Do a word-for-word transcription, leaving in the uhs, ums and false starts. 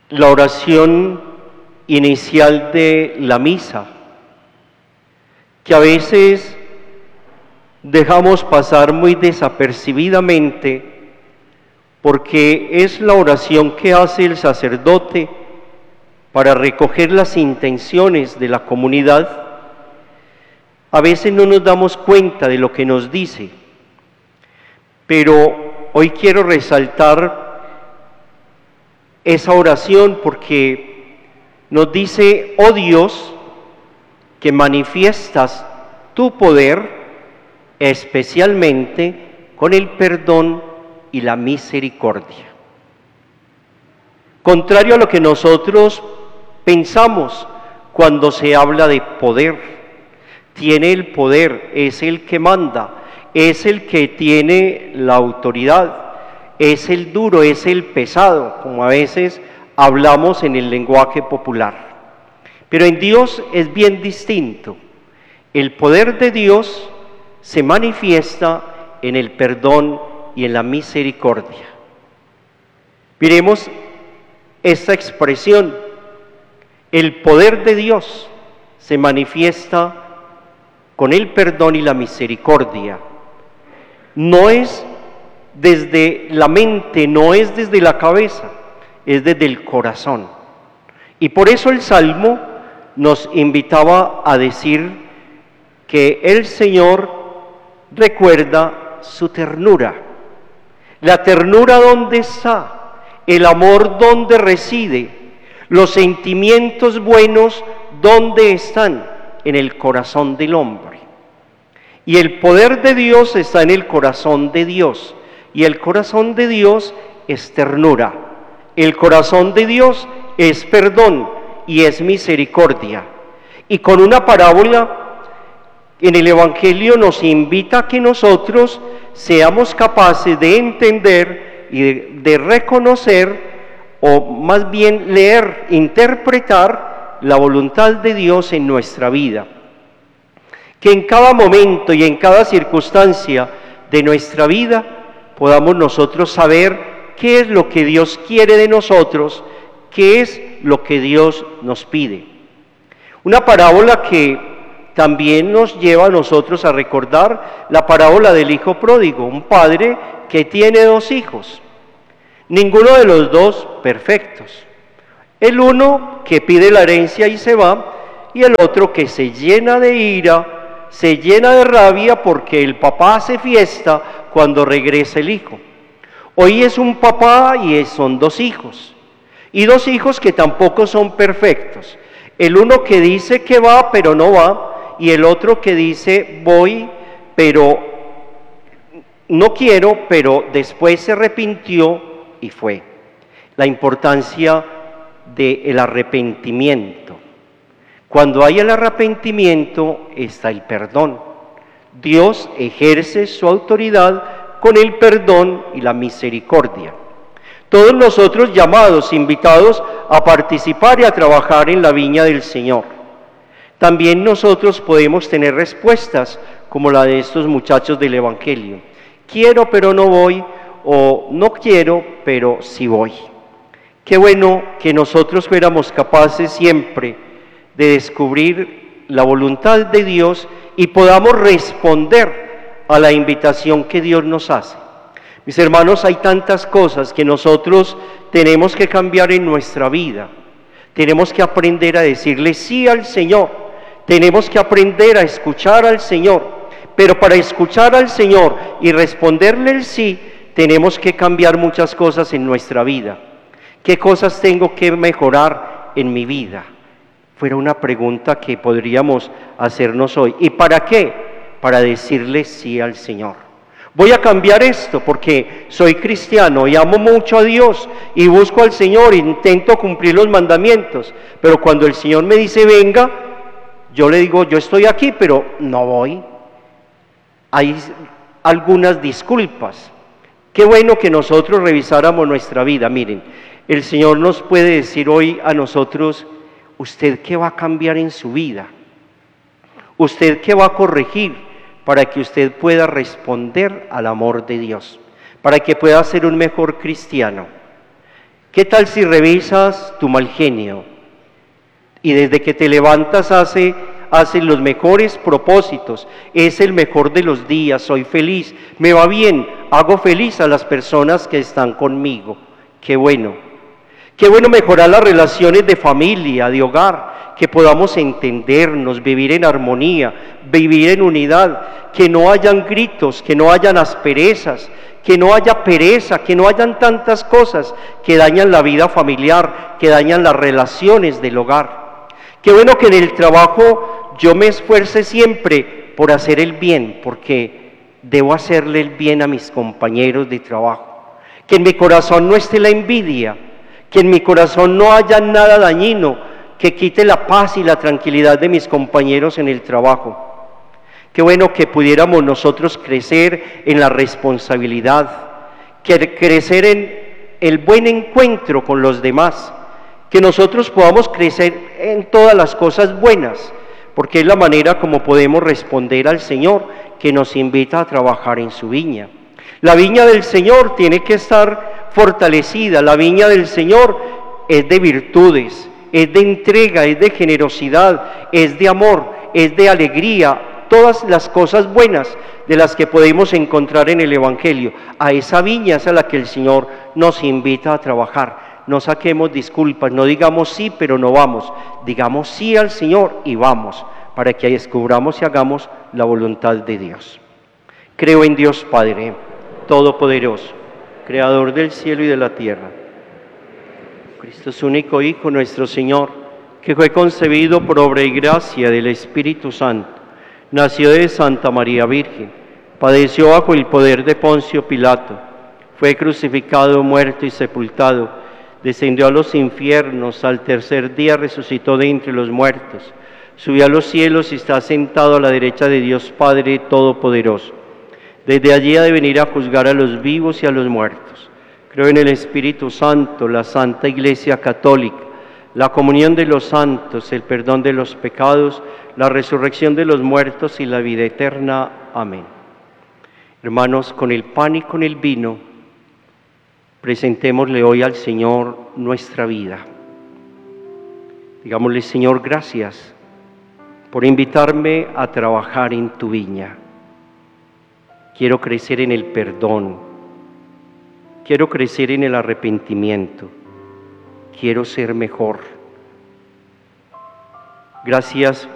la oración inicial de la misa, que a veces dejamos pasar muy desapercibidamente, porque es la oración que hace el sacerdote para recoger las intenciones de la comunidad. A veces no nos damos cuenta de lo que nos dice, pero hoy quiero resaltar esa oración porque nos dice: oh Dios, que manifiestas tu poder especialmente con el perdón y la misericordia. Contrario a lo que nosotros pensamos cuando se habla de poder, tiene el poder, es el que manda, es el que tiene la autoridad, es el duro, es el pesado, como a veces hablamos en el lenguaje popular. Pero en Dios es bien distinto. El poder de Dios se manifiesta en el perdón y en la misericordia. Miremos esta expresión: el poder de Dios se manifiesta con el perdón y la misericordia. No es desde la mente, no es desde la cabeza, es desde el corazón. Y por eso el Salmo nos invitaba a decir que el Señor recuerda su ternura. La ternura, ¿dónde está? El amor, ¿dónde reside? Los sentimientos buenos, ¿dónde están? En el corazón del hombre. Y el poder de Dios está en el corazón de Dios. Y el corazón de Dios es ternura. El corazón de Dios es perdón y es misericordia. Y con una parábola en el Evangelio nos invita a que nosotros seamos capaces de entender y de, de reconocer, o más bien leer, interpretar la voluntad de Dios en nuestra vida. Que en cada momento y en cada circunstancia de nuestra vida podamos nosotros saber qué es lo que Dios quiere de nosotros, qué es lo que Dios nos pide. Una parábola que también nos lleva a nosotros a recordar la parábola del hijo pródigo, un padre que tiene dos hijos, ninguno de los dos perfectos. El uno que pide la herencia y se va, y el otro que se llena de ira, se llena de rabia porque el papá hace fiesta cuando regresa el hijo. Hoy es un papá y son dos hijos, y dos hijos que tampoco son perfectos. El uno que dice que va pero no va, y el otro que dice voy pero no quiero, pero después se arrepintió y fue. La importancia del arrepentimiento. Cuando hay el arrepentimiento está el perdón. Dios ejerce su autoridad con el perdón y la misericordia. Todos nosotros llamados, invitados a participar y a trabajar en la viña del Señor. También nosotros podemos tener respuestas como la de estos muchachos del Evangelio. Quiero pero no voy, o no quiero pero sí voy. Qué bueno que nosotros fuéramos capaces siempre de descubrir la voluntad de Dios y podamos responder a la invitación que Dios nos hace. Mis hermanos, hay tantas cosas que nosotros tenemos que cambiar en nuestra vida. Tenemos que aprender a decirle sí al Señor. Tenemos que aprender a escuchar al Señor. Pero para escuchar al Señor y responderle el sí, tenemos que cambiar muchas cosas en nuestra vida. ¿Qué cosas tengo que mejorar en mi vida? Fuera una pregunta que podríamos hacernos hoy. ¿Y para qué? Para decirle sí al Señor. Voy a cambiar esto porque soy cristiano y amo mucho a Dios y busco al Señor e intento cumplir los mandamientos. Pero cuando el Señor me dice venga, yo le digo yo estoy aquí pero no voy. Hay algunas disculpas. Qué bueno que nosotros revisáramos nuestra vida. Miren, el Señor nos puede decir hoy a nosotros: ¿usted qué va a cambiar en su vida? ¿Usted qué va a corregir para que usted pueda responder al amor de Dios? Para que pueda ser un mejor cristiano. ¿Qué tal si revisas tu mal genio y desde que te levantas hace, haces los mejores propósitos? Es el mejor de los días, soy feliz, me va bien, hago feliz a las personas que están conmigo. Qué bueno. Qué bueno mejorar las relaciones de familia, de hogar, que podamos entendernos, vivir en armonía, vivir en unidad, que no hayan gritos, que no hayan asperezas, que no haya pereza, que no hayan tantas cosas que dañan la vida familiar, que dañan las relaciones del hogar. Qué bueno que en el trabajo yo me esfuerce siempre por hacer el bien, porque debo hacerle el bien a mis compañeros de trabajo. Que en mi corazón no esté la envidia, que en mi corazón no haya nada dañino que quite la paz y la tranquilidad de mis compañeros en el trabajo. Qué bueno que pudiéramos nosotros crecer en la responsabilidad, que crecer en el buen encuentro con los demás, que nosotros podamos crecer en todas las cosas buenas, porque es la manera como podemos responder al Señor, que nos invita a trabajar en su viña. La viña del Señor tiene que estar fortalecida, la viña del Señor es de virtudes, es de entrega, es de generosidad, es de amor, es de alegría, todas las cosas buenas de las que podemos encontrar en el Evangelio. A esa viña es a la que el Señor nos invita a trabajar. No saquemos disculpas, no digamos sí, pero no vamos. Digamos sí al Señor y vamos, para que descubramos y hagamos la voluntad de Dios. Creo en Dios Padre Todopoderoso, Creador del cielo y de la tierra. Cristo, su único Hijo, nuestro Señor, que fue concebido por obra y gracia del Espíritu Santo, nació de Santa María Virgen, padeció bajo el poder de Poncio Pilato, fue crucificado, muerto y sepultado, descendió a los infiernos, al tercer día resucitó de entre los muertos, subió a los cielos y está sentado a la derecha de Dios Padre Todopoderoso. Desde allí ha de venir a juzgar a los vivos y a los muertos. Creo en el Espíritu Santo, la Santa Iglesia Católica, la comunión de los santos, el perdón de los pecados, la resurrección de los muertos y la vida eterna. Amén. Hermanos, con el pan y con el vino, presentémosle hoy al Señor nuestra vida. Digámosle: Señor, gracias por invitarme a trabajar en tu viña. Quiero crecer en el perdón, quiero crecer en el arrepentimiento, quiero ser mejor. Gracias